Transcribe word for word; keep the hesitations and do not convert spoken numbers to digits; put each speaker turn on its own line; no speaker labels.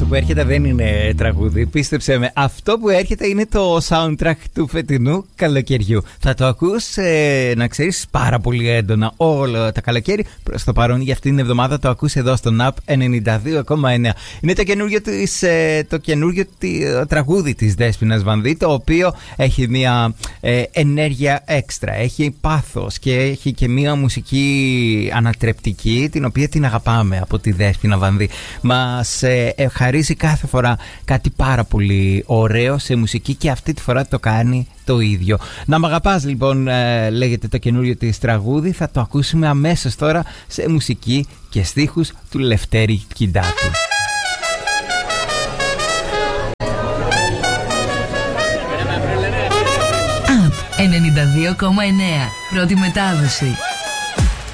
που έρχεται δεν είναι τραγούδι, πίστεψέ με. Αυτό που έρχεται είναι το soundtrack του φετινού καλοκαιριού. Θα το ακούς, ε, να ξέρεις, πάρα πολύ έντονα όλο το καλοκαίρι. Προς το παρόν για αυτήν την εβδομάδα το ακούς εδώ στον App ενενήντα δύο κόμμα εννέα. Είναι το καινούριο, της, ε, το καινούριο το τραγούδι της Δέσποινας Βανδύ, το οποίο έχει μια ε, ενέργεια έξτρα, έχει πάθος και έχει και μια μουσική ανατρεπτική, την οποία την αγαπάμε από τη Δέσποινα Βανδύ. Μας ε, χαρίζει κάθε φορά κάτι πάρα πολύ ωραίο σε μουσική και αυτή τη φορά το κάνει το ίδιο. Να μ' αγαπάς λοιπόν, ε, λέγεται το καινούριο της τραγούδι. Θα το ακούσουμε αμέσως τώρα σε μουσική και στίχους του Λευτέρη Κιντάτου.
App ενενήντα δύο κόμμα εννέα. Πρώτη μετάδοση.